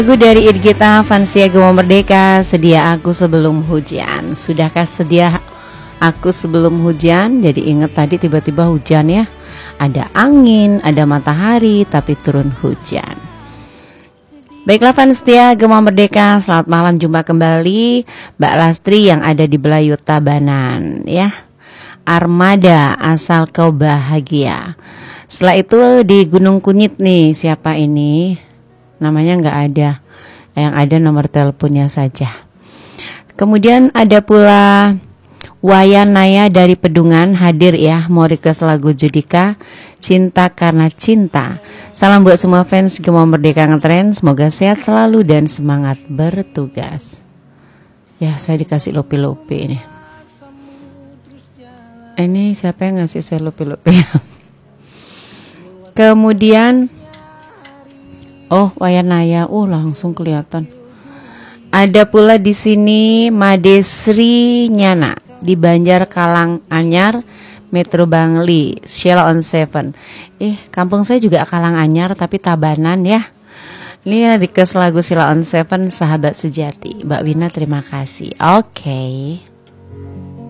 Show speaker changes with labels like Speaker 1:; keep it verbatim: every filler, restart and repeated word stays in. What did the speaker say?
Speaker 1: Lagu dari Irgita Fansia Gema Merdeka, Sedia Aku Sebelum Hujan. Sudahkah sedia aku sebelum hujan? Jadi ingat tadi tiba-tiba hujan ya. Ada angin, ada matahari, tapi turun hujan. Baiklah fans setia Gema Merdeka, selamat malam, jumpa kembali Mbak Lastri yang ada di Belayut Tabanan ya. Armada Asal Kau Bahagia. Setelah itu di Gunung Kunyit nih, siapa ini? Namanya nggak ada, yang ada nomor teleponnya saja. Kemudian ada pula Wayan Naya dari Pedungan hadir ya, mau request lagu Judika, Cinta Karena Cinta. Salam buat semua fans Gema Merdeka Ngetren, semoga sehat selalu dan semangat bertugas. Ya, saya dikasih lopi-lopi ini. Ini siapa yang ngasih saya lopi-lopi? Kemudian oh, Wayan Naya, oh langsung kelihatan. Ada pula di sini Madesri Nyana di Banjar Kalang Anyar, Metro Bangli, Sheila on Seven. Eh, kampung saya juga Kalang Anyar tapi Tabanan ya. Ini request lagu Sheila on Seven, Sahabat Sejati. Mbak Wina terima kasih. Oke. Okay.